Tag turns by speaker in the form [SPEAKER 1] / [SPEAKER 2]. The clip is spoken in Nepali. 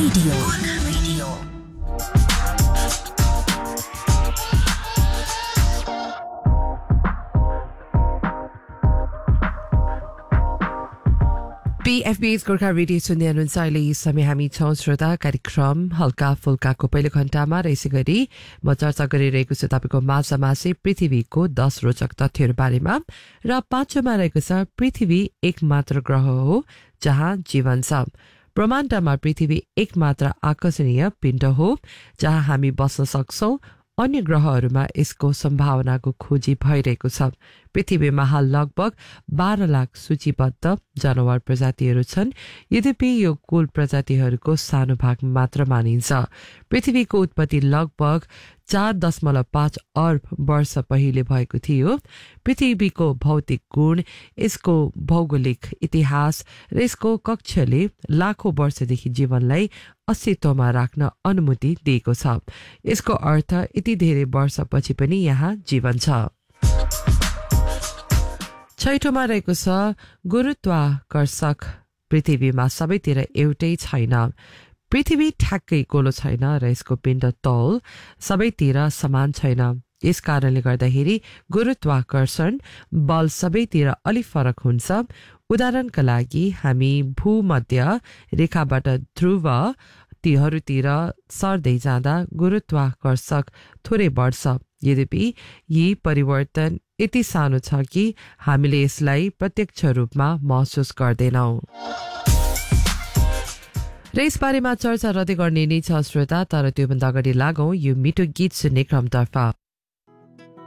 [SPEAKER 1] रेडियो PFB's गोर्खा रेडियो सुन्दै हुनुहुन्छ अहिले यी समय हामी छौं श्रोता कार्यक्रम हल्का फुल्काको पहिलो घण्टामा र यसै गरी म चर्चा गरिरहेको छु तपाईको माझमासे पृथ्वीको 10 रोचक तथ्यहरू बारेमा र पाँचौंमा रहेको छ पृथ्वी एकमात्र ग्रह हो जहाँ जीवन छ। ब्रह्माण्डमा पृथ्वी एकमात्र आकर्षणीय पिण्ड हो जहाँ हामी बस्न सक्छौं। अन्य ग्रहहरूमा यसको सम्भावनाको खोजी भइरहेको छ। पृथ्वीमा हाल लगभग 12 लाख सूचीबद्ध जनावर प्रजातिहरू छन्। यद्यपि यो कुल प्रजातिहरूको सानो भाग मात्र मानिन्छ। पृथ्वीको उत्पत्ति लगभग 4.5 अर्ब वर्ष पहिले भएको थियो। पृथ्वीको भौतिक गुण, यसको भौगोलिक इतिहास र यसको कक्षले लाखौं वर्षदेखि जीवनलाई अस्तित्वमा राख्न अनुमति दिएको छ। यसको अर्थ यति धेरै वर्षपछि पनि यहाँ जीवन छ। छैठौंमा रहेको छ गुरुत्वाकर्षक पृथ्वीमा सबैतिर एउटै छैन। पृथ्वी ठ्याक्कै गोलो छैन र यसको पिण्ड तौल सबैतिर समान छैन। यस कारणले गर्दाखेरि गुरुत्वाकर्षण बल सबैतिर अलि फरक हुन्छ। उदाहरणका लागि हामी भूमध्य रेखाबाट ध्रुव तीहरूतिर सर्दै जाँदा गुरुत्वाकर्षक थोरै बढ्छ। यद्यपि यी परिवर्तन यति सानो छ कि हामीले यसलाई प्रत्यक्ष रूपमा महसुस गर्दैनौं। र यसबारेमा चर्चा रदै गर्ने नै छ श्रोता, तर त्योभन्दा अगाडि लागौं यो मिठो गीत सुन्ने क्रमतर्फ।